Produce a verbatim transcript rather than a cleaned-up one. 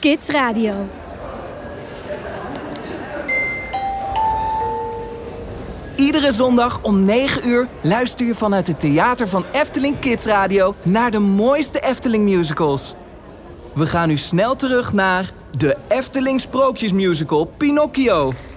Kids Radio. Iedere zondag om negen uur luister je vanuit het theater van Efteling Kids Radio naar de mooiste Efteling musicals. We gaan nu snel terug naar de Efteling Sprookjesmusical Pinocchio.